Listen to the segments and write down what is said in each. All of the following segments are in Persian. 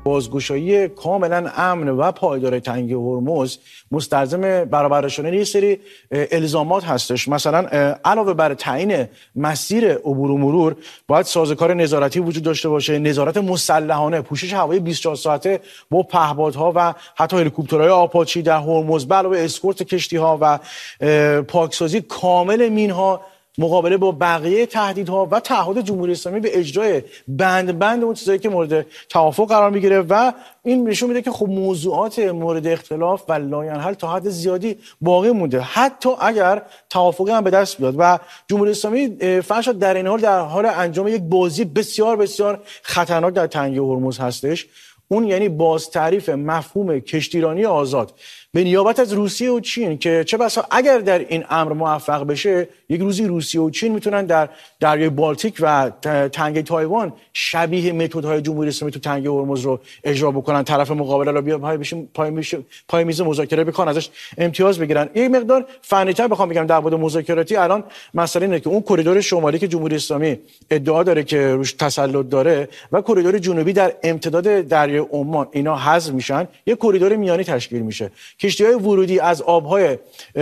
بازگشایی کاملا امن و پایدار تنگه هرمز مستلزم برآورده شدن یه سری الزامات هستش. مثلا علاوه بر تعیین مسیر عبور و مرور باید سازوکار نظارتی وجود داشته باشه، نظارت مسلحانه، پوشش هوایی 24 ساعته با پهپادها و حتی هلیکوپترهای آپاچی در هرمز، به علاوه اسکورت کشتی‌ها و پاکسازی کامل مین‌ها، مقابله با بقیه تهدیدها و تعهد جمهوری اسلامی به اجرای بند اون چیزایی که مورد توافق قرار میگیره و این نشون میده که خب موضوعات مورد اختلاف و لاینحل تا حد زیادی باقی مونده، حتی اگر توافقی هم به دست بیاد. و جمهوری اسلامی فرشاد در این حال در حال انجام یک بازی بسیار بسیار خطرناک در تنگه هرمز هستش. اون یعنی باز تعریف مفهوم کشتیرانی آزاد به نیابت از روسیه و چین که چه بسا اگر در این امر موفق بشه یک روزی روسیه و چین میتونن در دریای بالتیک و تنگه تایوان شبیه متدهای جمهوری اسلامی تو تنگه هرمز رو اجرا بکنن، طرف مقابل رو بیا پای میز مذاکره بکن، ازش امتیاز بگیرن. یک مقدار فنی‌تر بخوام بگم در مورد مذاکراتی، الان مسئله اینه که اون کریدور شمالی که جمهوری اسلامی ادعا داره که روش تسلط داره و کریدور جنوبی در امتداد دریای عمان اینا حذف میشن، یک کریدور میانی تشکیل میشه. کشتی‌های ورودی از آب‌های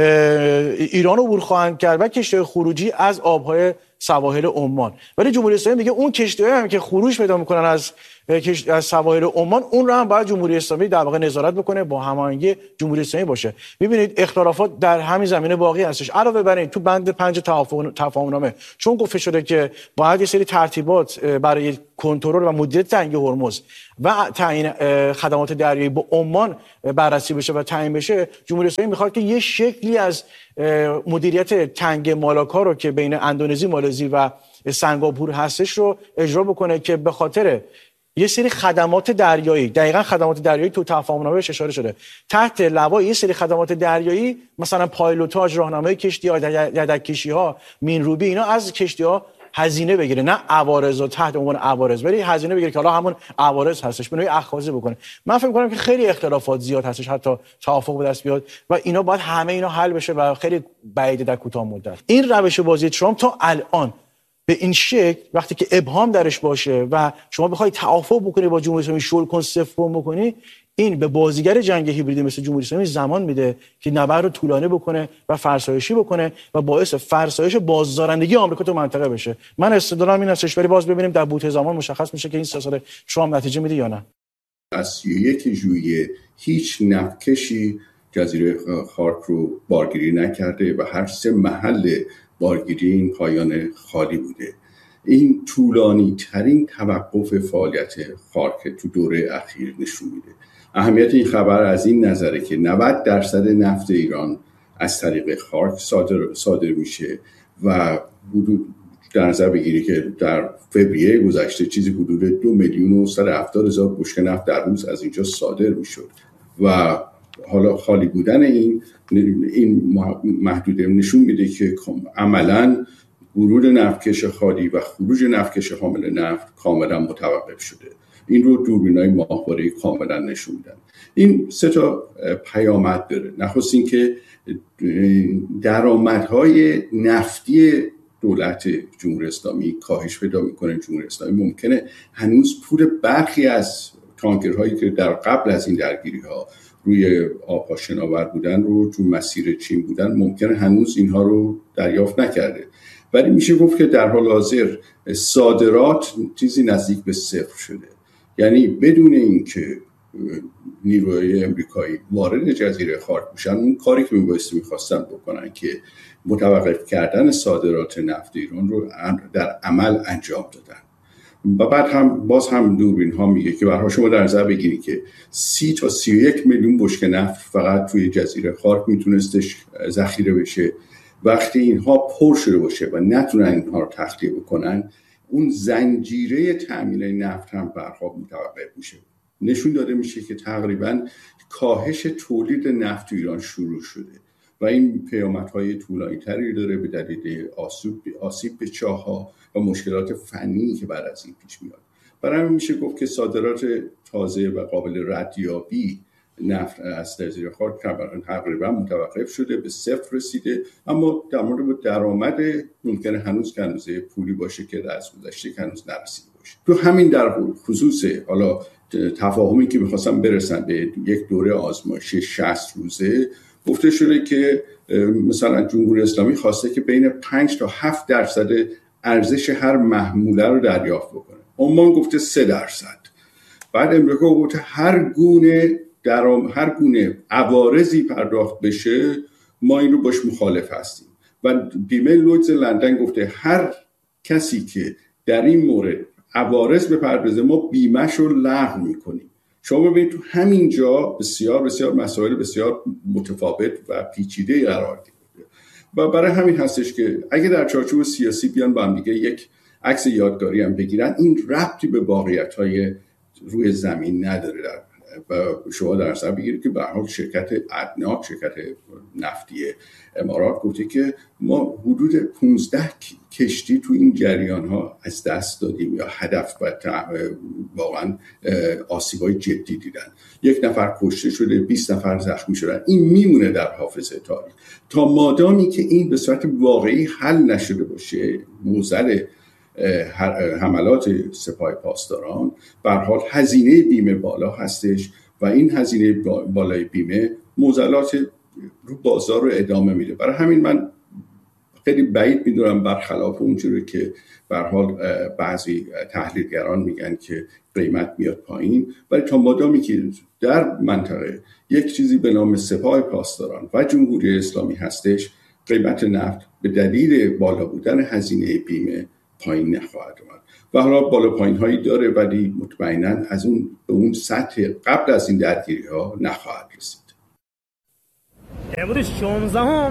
ایران عبور خواهند کرد و کشتی‌های خروجی از آب‌های سواحل عمان. ولی جمهوری اسلامی میگه اون کشتی‌هایی هم که خروج پیدا می‌کنن از سواحل عمان، اون رو هم باید جمهوری اسلامی در واقع نظارت بکنه، با هماهنگی جمهوری اسلامی باشه. می‌بینید اختلافات در همین زمینه باقی هستش. علاوه بر این تو بند 5 تفاهم‌نامه چون گفته شده که باید یه سری ترتیبات برای کنترل و مدیریت تنگه هرمز و تعیین خدمات دریایی با عمان بررسی بشه و تعیین بشه، جمهوری اسلامی میخواد که یه شکلی از مدیریت تنگه مالاکا رو که بین اندونزی، مالزی و سنگاپور هستش رو اجرا بکنه که به خاطر یه سری خدمات دریایی، دقیقاً خدمات دریایی تو تفاهم‌نامه بهش اشاره شده، تحت لوای یه سری خدمات دریایی مثلا پایلوتاژ، راهنمایی کشتی‌ها، یدک‌کشی‌ها، مین‌روبی، اینا از کشتی‌ها هزینه بگیره، نه عوارض و تحت عنوان عوارض، ولی هزینه بگیره که حالا همون عوارض هستش، به نوعی اخاذی بکنه. من فکر می‌کنم که خیلی اختلافات زیاد هستش حتی توافق به دست بیاد و اینا باید همه اینا حل بشه و خیلی بعیده در کوتاه مدت. این روش بازی ترامپ تا الان به این شکل وقتی که ابهام درش باشه و شما بخوای توافق بکنی با جمهوری اسلامی، شل کن، صفر کن بکنی، این به بازیگر جنگ هیبریدی مثل جمهوری اسلامی زمان میده که نبرد رو طولانی بکنه و فرسایشی بکنه و باعث فرسایش بازدارندگی آمریکا تو منطقه بشه. من استدلالم این هستش، ولی باز ببینیم در بوته زمان مشخص میشه که این سیاست ترامپ نتیجه میده یا نه. از 31 ژوئیه هیچ نفتکشی جزیره خارک رو بارگیری نکرده و هر 3 محل بارگیری این پایان خالی بوده. این طولانی ترین توقف فعالیت خارک تو دوره اخیر نشون میده. اهمیت این خبر از این نظره که 90% نفت ایران از طریق خارک صادر میشه و در نظر بگیری که در فوریه گذشته چیزی حدود 2,170,000 بشکه نفت در روز از اینجا صادر میشد و حالا خالی بودن این محدوده نشون میده که عملاً ورود نفتکش خالی و خروج نفتکش حامل نفت کاملا متوقف شده. این رو دوربینای ماهواره‌ای کاملا نشون میدن. این 3 پیامد داره. نخست این که درآمدهای نفتی دولت جمهوری اسلامی کاهش پیدا میکنه. جمهوری اسلامی ممکنه هنوز پول برخی از تانکرهایی که در قبل از این درگیری‌ها روی آب‌ها شناور بودن رو تو مسیر چین بودن، ممکنه هنوز اینها رو دریافت نکرده. ولی میشه گفت که در حال حاضر صادرات چیزی نزدیک به 0 شده. یعنی بدون اینکه نیروهای امریکایی وارد جزیره خارک بشن، اون کاری که میخواستن بکنن که متوقف کردن صادرات نفت ایران رو در عمل انجام دادن. و بعد هم باز هم دوربین ها میگه که برای شما در نظر بگیرید که 30 تا 31 میلیون بشکه نفت فقط توی جزیره خارک میتونستش ذخیره بشه. وقتی اینها پر شده باشه و نتونن اینها رو تخلیه بکنن، اون زنجیره تامین نفت هم برخواب متوقف میشه. نشون داده میشه که تقریبا کاهش تولید نفت ایران شروع شده و این پیامدهای طولانی‌تری داره به دلیل آسیب به چاه‌ها و مشکلات فنی که بعد از این پیش میاد. برای همین میشه گفت که صادرات تازه و قابل ردیابی نفت از جزیره خارک تقریبا متوقف شده، به 0 رسیده. اما در مورد درآمد ممکنه هنوز پولی باشه که از گذشته هنوز نرسیده باشه. تو همین در خصوص حالا تفاهمی که میخواستن برسن به یک دوره آزمایشی 60 روزه، گفته شده که مثلا جمهوری اسلامی خواسته که بین 5 تا 7% ارزش هر محموله رو دریافت بکنه. عمان گفته 3%. بعد امریکا گفته هر گونه عوارضی پرداخت بشه ما این رو باش مخالف هستیم. و بیمه لویدز لندن گفته هر کسی که در این مورد عوارض بپردازه ما بیمه‌ش رو لغو میکنیم. شما ببینید تو همین جا بسیار بسیار مسائل بسیار متفاوت و پیچیده قرار گرفته و برای همین هستش که اگه در چارچوب سیاسی بیان با هم دیگه یک عکس یادگاری هم بگیرن، این ربطی به واقعیت‌های روی زمین نداره. و شما در نظر بگیرید که به هر حال شرکت ادنا، شرکت نفتی امارات، گفته که ما حدود 15 کشتی تو این جریان ها از دست دادیم یا هدف و واقعا آسیبای جدی دیدن. 1 نفر کشته شده، 20 نفر زخمی شدن. این میمونه در حافظه تاریخ تا مادامی که این به صورت واقعی حل نشده باشه. معضل حملات سپاه پاسداران به هر حال هزینه بیمه بالا هستش و این هزینه بالای بیمه معضلات رو بازار رو ادامه میده. برای همین من خیلی بعید میدونم برخلاف اونجوری که به هر حال بعضی تحلیلگران میگن که قیمت میاد پایین، ولی تا مادامی که در منطقه یک چیزی به نام سپاه پاسداران و جمهوری اسلامی هستش، قیمت نفت به دلیل بالا بودن هزینه بیمه پایین نخواهد اومد. و حالا بالا پایین هایی داره ولی مطمئناً از اون به اون سطح قبل از این درگیری ها نخواهد رسید. امروز 16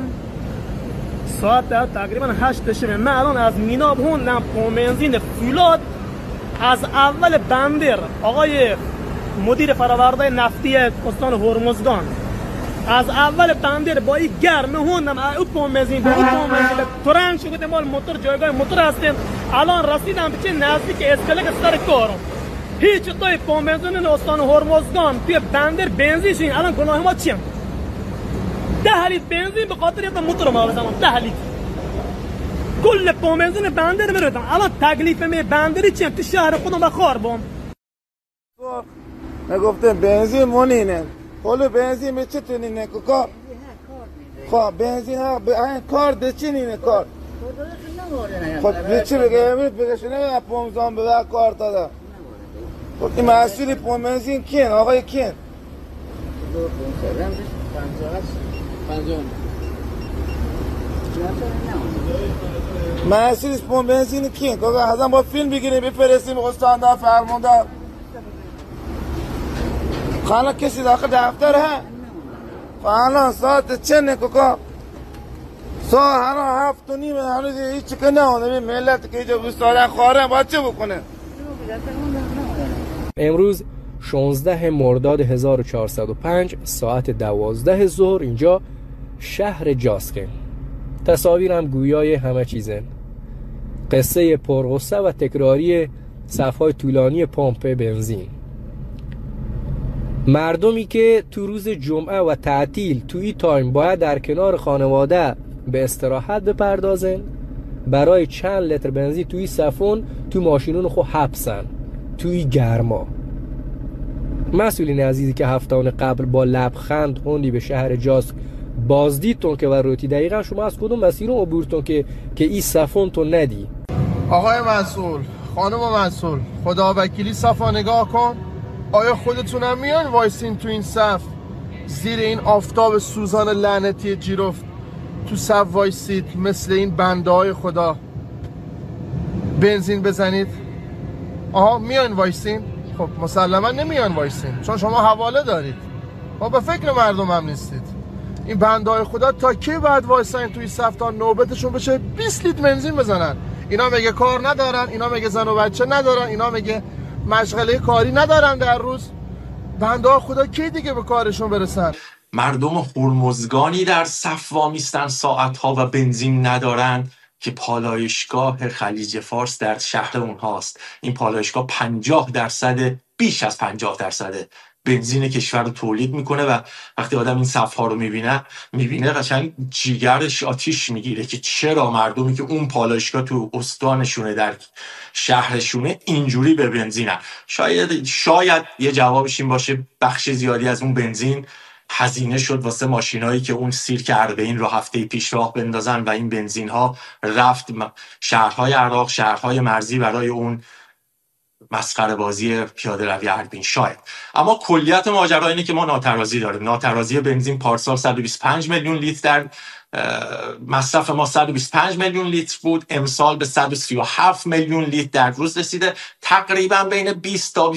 ساعت تقریبا 8 شب من الان از مینا بهوندم بنزین فولاد از اول بندر آقای مدیر فرآورده نفتی استان هرمزگان از اول بندر با این گرم هوندم او بنزین ترنج شده مال موتور جایگاه موتور هستیم. الان رسیدم به نزدیک اسکلک سر کارم. هیچ توی بنزین استان هرمزگان توی بندر بنزینشین. الان گناه ما چیم؟ 10 لیتر بنزین به خاطر یه موتور ما بزنم. 10 لیتر کل بنزین بندر میردم. الان تکلیف می بندری چیم؟ تو شهر خودم بخار بام نگفته بنزین مونینه کل بنزین به چه تونینه کار خب بنزین ها به این کار ده چی نینه کار خب به چی بگه امید بگه شنه پومزان به کار داده. خب این مسئولی بنزین کین آقای کین مسئولی بنزین کین که ازم با فیلم بگیریم بفرستیم استاندار فرماندار. خالا کسی داخل دفتر ها خالا ساعت چنه کوکا ساعت هنو 7:30 هنوز هیچ که نهونه ملت که اینجا بستادن خواره باید چه بکنه. امروز 16 مرداد 1405 ساعت 12 ظهر اینجا شهر جاسکن. تصاویرم گویای همه چیزن. قصه پرغصه و تکراری صفهای طولانی پمپ بنزین. مردمی که تو روز جمعه و تعطیل توی تایم باید در کنار خانواده به استراحت بپردازن، برای چند لیتر بنزین توی صفون تو ماشینون خود حبسن توی گرما. مسئولین عزیزی که هفتهان قبل با لبخند هوندی به شهر جاسک بازدیدتون که و روتی دقیقا شما از کدوم مسیر رو عبورتون که این صفون تو ندی؟ آقای مسئول، خانم مسئول، خدا وکیلی صفا نگاه کن. آیا خودتونم میان وایسین تو این صف زیر این آفتاب سوزان لعنتی جیرفت تو صف وایسید مثل این بنده های خدا بنزین بزنید؟ آها میان وایسین؟ خب مسلما نمیان وایسین چون شما حواله دارید. ما به فکر مردم هم نیستید. این بنده های خدا تا کی بعد وایسین توی صف تا نوبتشون بشه 20 لیتر بنزین بزنن؟ اینا میگه کار ندارن، اینا میگه زن و بچه ندارن، اینا میگه مشغله کاری ندارن در روز. بنده ها خدا کی دیگه به کارشون برسن؟ مردم هرمزگانی در صف وامیستن ساعتها و بنزین ندارن که پالایشگاه خلیج فارس در شهر اونهاست. این پالایشگاه 50% بیش از 50% بنزین کشور رو تولید میکنه و وقتی آدم این صف‌ها رو میبینه قشنگ جیگرش آتیش میگیره که چرا مردمی که اون پالایشگاه تو استانشونه، در شهرشونه، اینجوری به بنزینن. شاید یه جوابش این باشه بخش زیادی از اون بنزین هزینه شد واسه ماشینایی که اون سیرک اربعین رو هفته پیش راه بندازن و این بنزین ها رفت شهرهای عراق، شهرهای مرزی برای اون مسخره بازی پیاده روی اربعین. شاید. اما کلیت ماجرا اینه که ما ناترازی داریم. ناترازی بنزین پارسال 125 میلیون لیتر در مصرف ما 125 میلیون لیتر بود، امسال به 137 میلیون لیتر در روز رسیده. تقریبا بین 20 تا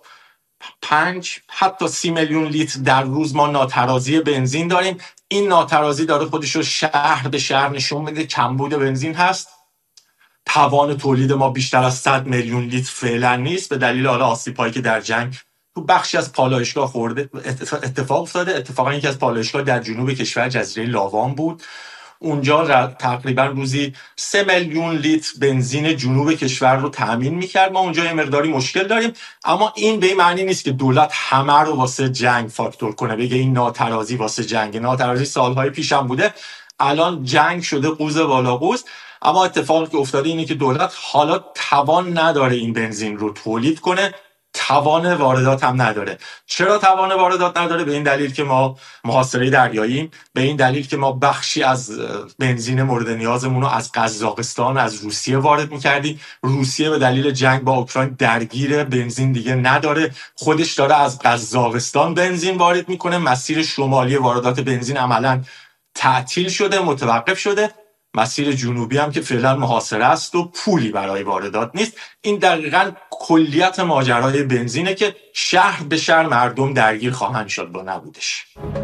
25 حتی 30 میلیون لیتر در روز ما ناترازی بنزین داریم. این ناترازی داره خودش رو شهر به شهر نشون میده. کمبود بنزین هست. توان تولید ما بیشتر از 100 میلیون لیتر فعلا نیست به دلیل آسیب‌هایی که در جنگ تو بخشی از پالایشگاه خورده اتفاق افتاده. اتفاقا یکی از پالایشگاه در جنوب کشور جزیره لاوان بود. اونجا تقریبا روزی 3 میلیون لیتر بنزین جنوب کشور رو تامین میکرد. ما اونجا یه مقداری مشکل داریم، اما این به این معنی نیست که دولت همه رو واسه جنگ فاکتور کنه، بگه این ناترازی واسه جنگ. ناترازی سالهای پیش هم بوده، الان جنگ شده قوز بالا قوز. اما اتفاقی که افتاده اینه که دولت حالا توان نداره این بنزین رو تولید کنه، توان واردات هم نداره. چرا توان واردات نداره؟ به این دلیل که ما محاصره دریاییم، به این دلیل که ما بخشی از بنزین مورد نیازمون رو از قزاقستان، از روسیه وارد می‌کردیم. روسیه به دلیل جنگ با اوکراین درگیر بنزین دیگه نداره، خودش داره از قزاقستان بنزین وارد میکنه. مسیر شمالی واردات بنزین عملاً تعطیل شده، متوقف شده. مسیر جنوبی هم که فعلا محاصره است و پولی برای واردات نیست. این دقیقاً کلیت ماجرای بنزینه که شهر به شهر مردم درگیر خواهند شد با نبودش.